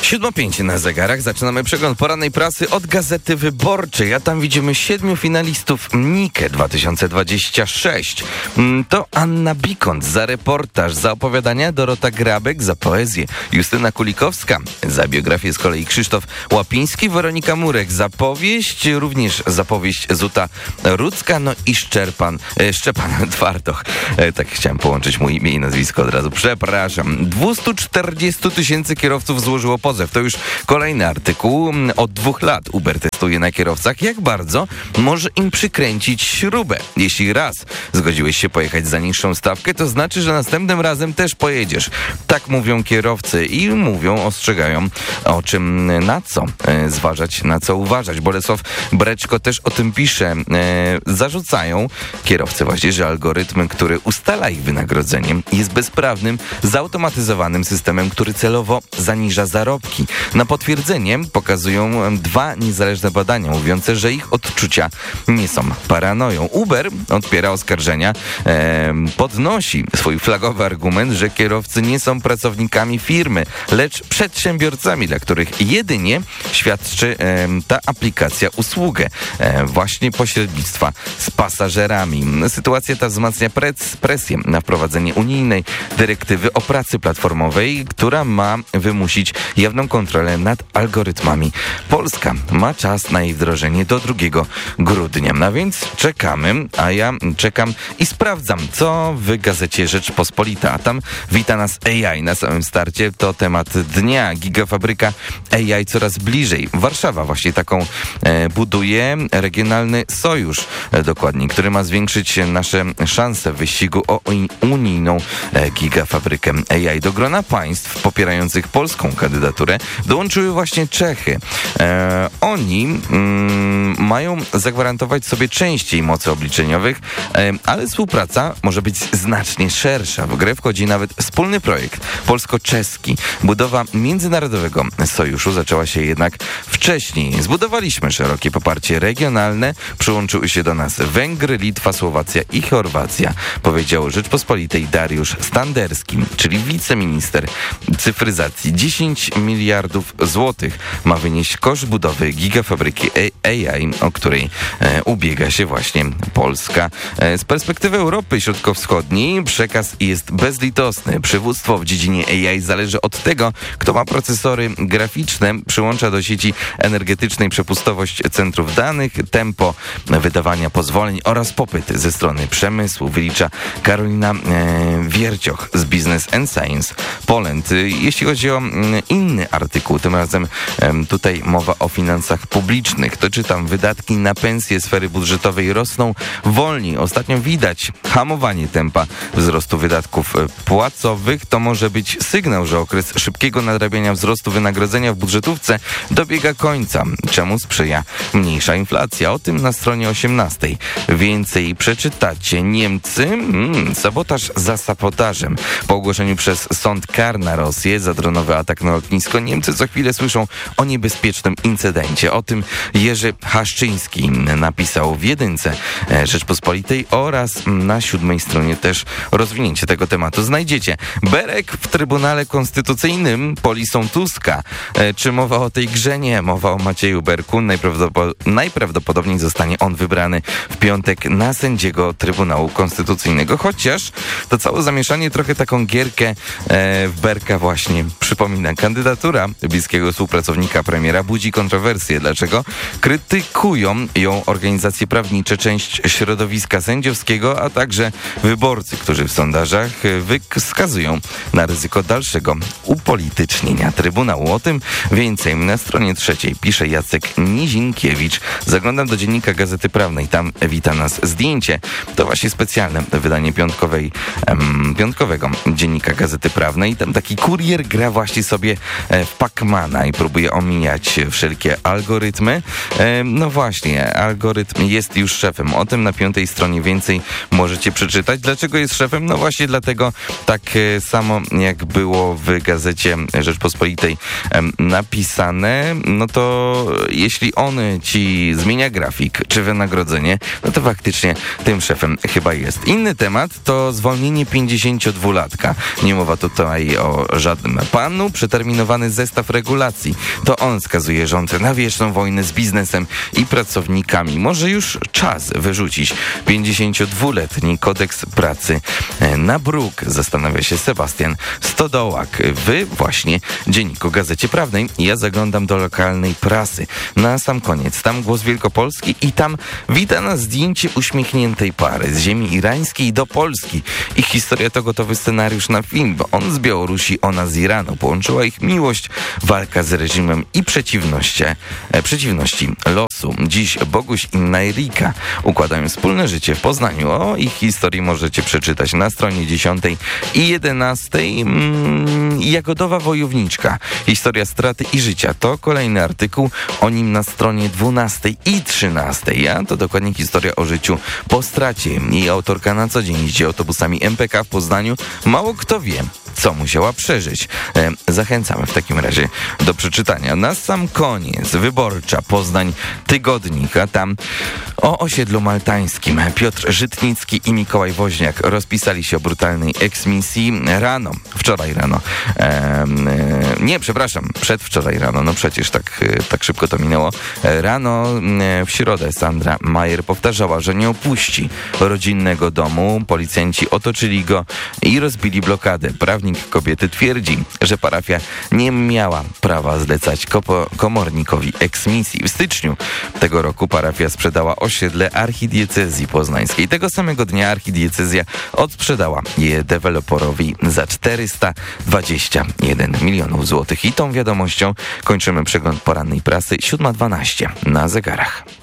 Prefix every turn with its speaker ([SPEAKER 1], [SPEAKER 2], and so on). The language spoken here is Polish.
[SPEAKER 1] 7:05 na zegarach. Zaczynamy przegląd porannej prasy od Gazety Wyborczej, a tam widzimy 7 finalistów Nike 2026. To Anna Bikont za reportaż, za opowiadania, Dorota Grabek za poezję, Justyna Kulikowska za biografię, z kolei Krzysztof Łapiński, Weronika Murek za powieść, również za powieść Zuta Rudzka, no i Szczepan Twardoch. Tak chciałem połączyć mu imię i nazwisko od razu. Przepraszam. 240 000 kierowców złożyło pozew. To już kolejny artykuł. Od 2 lat Uber testuje na kierowcach, jak bardzo może im przykręcić śrubę. Jeśli raz zgodziłeś się pojechać za niższą stawkę, to znaczy, że następnym razem też pojedziesz. Tak mówią kierowcy i ostrzegają, o czym, na co zważać, na co uważać. Bolesław Breczko też o tym pisze. Zarzucają kierowcy właśnie, że algorytm, który ustala ich wynagrodzenie, jest bezprawnym, zautomatyzowanym systemem, który celowo zaniża zarobki. Na potwierdzenie pokazują 2 niezależne badania mówiące, że ich odczucia nie są paranoją. Uber odpiera oskarżenia, podnosi swój flagowy argument, że kierowcy nie są pracownikami firmy, lecz przedsiębiorcami, dla których jedynie świadczy ta aplikacja usługę właśnie pośrednictwa z pasażerami. Sytuacja ta wzmacnia presję na wprowadzenie unijnej dyrektywy o pracy platformowej, która ma wymusić jawną kontrolę nad algorytmami. Polska ma czas na jej wdrożenie do 2 grudnia. No więc czekamy, a ja czekam i sprawdzam, co w gazecie Rzeczpospolita. A tam wita nas AI na samym starcie. To temat dnia. Gigafabryka AI coraz bliżej. Warszawa właśnie taką buduje. Regionalny sojusz dokładnie, który ma zwiększyć nasze szanse w wyścigu o unijną gigafabrykę AI. Do grona państw popierających polską kandydaturę dołączyły właśnie Czechy. Oni mają zagwarantować sobie częściej mocy obliczeniowych, ale współpraca może być znacznie szersza. W grę wchodzi nawet wspólny projekt polsko-czeski. Budowa międzynarodowego sojuszu zaczęła się jednak wcześniej. Zbudowaliśmy szerokie poparcie regionalne. Przyłączyły się do nas Węgry, Litwa, Słowacja i Chorwacja, powiedział Rzeczpospolitej Dariusz Standerski, czyli wiceminister cyfryzacji. 10 miliardów złotych ma wynieść koszt budowy gigafabryki AI, o której ubiega się właśnie Polska. Z perspektywy Europy Środkowo-Wschodniej przekaz jest bezlitosny. Przywództwo w dziedzinie AI zależy od tego, kto ma procesory graficzne, przyłącza do sieci energetycznej przepustowość centrów danych, tempo wydawania pozwoleń oraz popyt ze strony przemysłu, wylicza Karolina Wiercioch z Business and Science Poland. Jeśli chodzi o inny artykuł, tym razem tutaj mowa o finansach publicznych, to czytam: wydatki na pensje sfery budżetowej rosną wolniej. Ostatnio widać hamowanie tempa wzrostu wydatków płacowych. To może być sygnał, że okres szybkiego nadrabiania wzrostu wynagrodzenia w budżetówce dobiega końca, czemu sprzyja mniejsza inflacja. O tym na stronie 18. Więcej przeczytacie. Niemcy, sabotaż za sabotażem. Po ogłoszeniu przez sąd kar na Rosję za dronowy atak na lotnisko, Niemcy co chwilę słyszą o niebezpiecznym incydencie. O tym Jerzy Haszczyński napisał w Jedynce Rzeczpospolitej oraz na 7 stronie też rozwinięcie tego tematu znajdziecie. Berek w Trybunale Konstytucyjnym polisą Tuska. Czy mowa o tej grze? Nie. Mowa o Macieju Berku. Najprawdopodobniej zostanie on wybrany w piątek na sędziego Trybunału Konstytucyjnego, chociaż to całe zamieszanie trochę taką gierkę w Berka właśnie przypomina. Kandydatura bliskiego współpracownika premiera budzi kontrowersje. Dlaczego? Krytykują ją organizacje prawnicze, część środowiska sędziowskiego, a także wyborcy, którzy w sondażach wskazują na ryzyko dalszego upolitycznienia Trybunału. O tym więcej na stronie 3 pisze Jacek Nizinkiewicz. Zaglądam do dziennika Gazety Prawnej. Tam wita nas zdjęcie. To właśnie specjalne wydanie piątkowego dziennika Gazety Prawnej. Tam taki kurier gra właśnie sobie w Pacmana i próbuje omijać wszelkie algorytmy. No właśnie, algorytm jest już szefem. O tym na 5 stronie więcej możecie przeczytać. Dlaczego jest szefem? No właśnie dlatego, tak samo jak było w Gazecie Rzeczpospolitej napisane, no to jeśli on ci zmienia grafik czy wynagrodzenie, no to faktycznie tym szefem chyba jest. Inny temat to zwolnienie 52-latka. Nie mowa tutaj o żadnym panu. Przeterminowany przygotowany zestaw regulacji. To on skazuje rząd na wieczną wojnę z biznesem i pracownikami. Może już czas wyrzucić 52-letni kodeks pracy na bruk, zastanawia się Sebastian Stodołak. Wy właśnie Dzienniku Gazecie Prawnej. Ja zaglądam do lokalnej prasy. Na sam koniec, tam Głos Wielkopolski i tam wita nas zdjęcie uśmiechniętej pary z ziemi irańskiej do Polski. Ich historia to gotowy scenariusz na film, bo on z Białorusi, ona z Iranu. Połączyła ich miłość, walka z reżimem i przeciwności losu. Dziś Boguś i Najrika układają wspólne życie w Poznaniu. O ich historii możecie przeczytać na stronie 10 i 11. Jagodowa wojowniczka. Historia straty i życia. To kolejny artykuł o nim na stronie 12 i 13. A to dokładnie historia o życiu po stracie. Jej autorka na co dzień jeździ autobusami MPK w Poznaniu. Mało kto wie, co musiała przeżyć. Zachęcamy w takim razie do przeczytania. Na sam koniec Wyborcza, Poznań, Tygodnik, a tam o osiedlu maltańskim. Piotr Żytnicki i Mikołaj Woźniak rozpisali się o brutalnej eksmisji wczoraj rano. Przedwczoraj rano, no przecież tak szybko to minęło. Rano w środę Sandra Majer powtarzała, że nie opuści rodzinnego domu. Policjanci otoczyli go i rozbili blokadę. Prawnik kobiety twierdzi, że parafia nie miała prawa zlecać komornikowi eksmisji. W styczniu tego roku parafia sprzedała osiedle archidiecezji poznańskiej. Tego samego dnia archidiecezja odsprzedała je deweloperowi za 421 milionów złotych. I tą wiadomością kończymy przegląd porannej prasy. 7:12 na zegarach.